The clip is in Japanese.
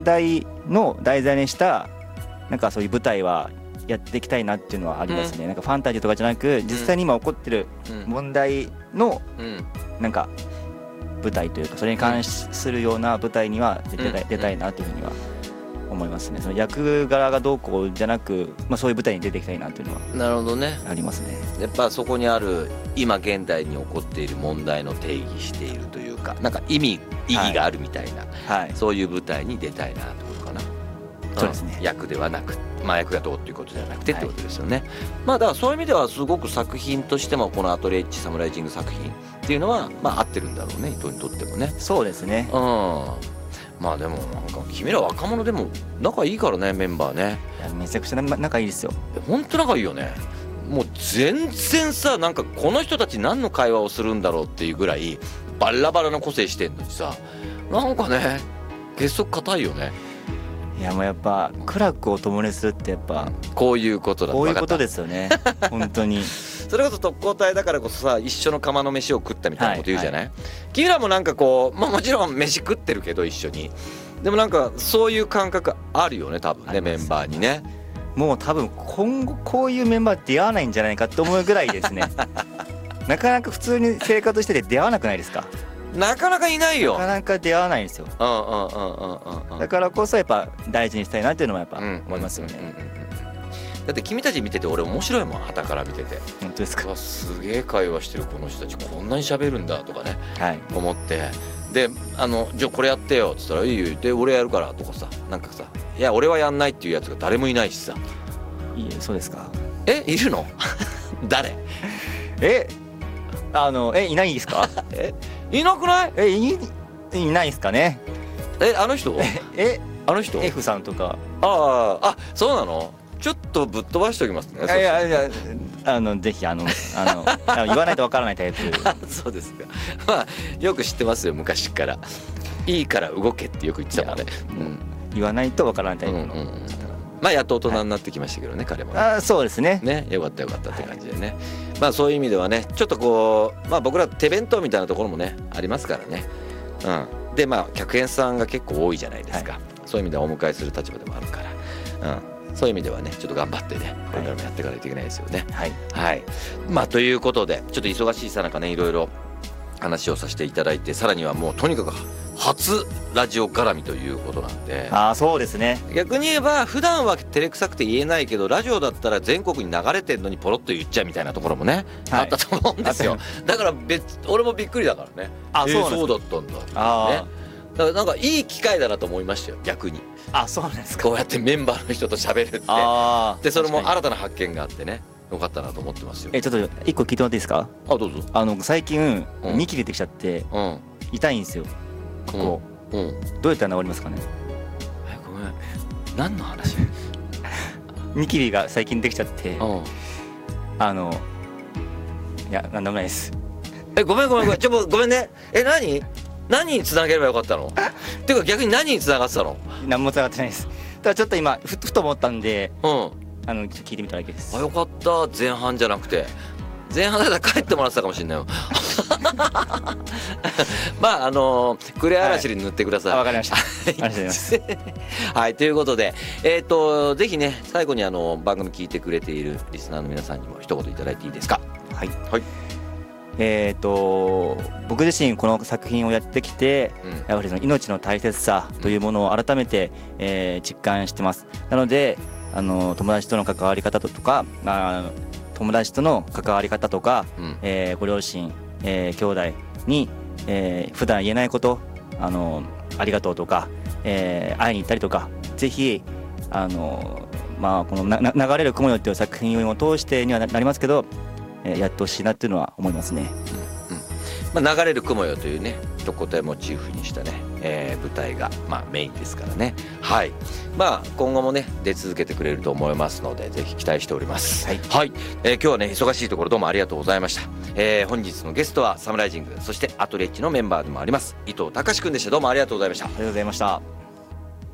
題の題材にしたなんかそういう舞台はやっていきたいなっていうのはありますね、なんかファンタジーとかじゃなく実際に今起こってる問題のなんか舞台というかそれに関するような舞台には出たいなというふうには思いますね。その役柄がどうこうじゃなく、そういう舞台に出ていきたいなというのはなるほどねありますね。 やっぱそこにある今現代に起こっている問題の定義しているというかなんか意義があるみたいな、 はい、 そういう舞台に出たいなってことかな。 そうですね、 役ではなく役がどうっていうことじゃなくてってことですよね、だからそういう意味ではすごく作品としてもこのアトレッチサムライジング作品っていうのは合ってるんだろうね、伊藤にとってもね。 そうですね。 でもなんか君ら若者でも仲いいからねメンバーね。 いやめちゃくちゃ仲いいですよ。 本当仲いいよね。もう全然さなんかこの人たち何の会話をするんだろうっていうぐらいバラバラな個性してんのにさなんかね結束固いよね。 いやもうやっぱ苦楽を共にするってやっぱこういうことだ。 こういうことですよね本当に。 それこそ特攻隊だからこそさ一緒の釜の飯を食ったみたいなこと言うじゃない、君らもなんかこうもちろん飯食ってるけど一緒にでもなんかそういう感覚あるよね多分ねメンバーにね。 もう多分今後こういうメンバー出会わないんじゃないかと思うぐらいですねなかなか普通に生活してて出会わなくないですか。 なかなかいないよ。 なかなか出会わないんですよ。だからこそやっぱ大事にしたいなっていうのもやっぱ思いますよね。 だって君たち見てて俺面白いもん旗から見てて。 本当ですか。 すげえ会話してるこの人たちこんなに喋るんだとかね、思ってでじゃあこれやってよっつったらいいよで俺やるからとかさなんかさいや俺はやんないっていうやつが誰もいないしさ。 いいえそうですか。 いるの誰いないですかいなくない？ いないですかね。 あの人あの人 F さんとか。 そうなの。ちょっとぶっ飛ばしておきますね。 いやぜひ言わないとわからないタイプそうですか。よく知ってますよ昔からいいから動けってよく言ってたもんね。 言わないとわからないタイプのやっと大人になってきましたけどね、彼もね。 そうですね。 よかったよかったって感じでね。そういう意味ではねちょっとこう僕ら手弁当みたいなところもねありますからね。で客演さんが結構多いじゃないですか、そういう意味ではお迎えする立場でもあるから、そういう意味ではねちょっと頑張ってねこれからもやっていかないといけないですよね。ということでちょっと忙しいさなかねいろいろ話をさせていただいてさらにはもうとにかく初ラジオ絡みということなんで。 そうですね。 逆に言えば普段は照れくさくて言えないけどラジオだったら全国に流れてんのにポロッと言っちゃうみたいなところもね、あったと思うんですよ。だから俺もびっくりだからね。そうだったんだってね。だからなんかいい機会だなと思いましたよ逆に。 そうなんですか。 こうやってメンバーの人と喋るってでそれも新たな発見があってねよかったなと思ってますよ。 ちょっと一個聞いてもらっていいですか。 どうぞ。 最近ニキビ出てきちゃって痛いんですよここ。どうやったら治りますかね。 ごめん何の話ニキビが最近できちゃっていやなんでもないです。 ごめんごめんね。何につなげればよかったのっていうか逆に何につながってたの。 何もつながってないです。ただちょっと今ふと思ったんで聞いてみただけです。 よかった前半じゃなくて前半だったら帰ってもらってたかもしれないよクレアラシルに塗ってください。 わかりました。ありがとうございます。 ということでぜひね最後に番組聞いてくれているリスナーの皆さんにも一言いただいていいですか。 僕自身この作品をやってきて、やはりその命の大切さというものを改めて、実感してます。なので友達との関わり方とか友達との関わり方とか、ご両親、兄弟に、普段言えないことありがとうとか、会いに行ったりとかぜひこの流れる雲よっていう作品を通してにはなりますけどやってほしいなっていうのは思いますね。 流れる雲よというね一言をモチーフにしたね、舞台がメインですからね。今後もね出続けてくれると思いますのでぜひ期待しております。今日はね忙しいところどうもありがとうございました。本日のゲストはサムライジングそしてアトレッチのメンバーでもあります伊藤隆くんでした。どうもありがとうございました。 ありがとうございました。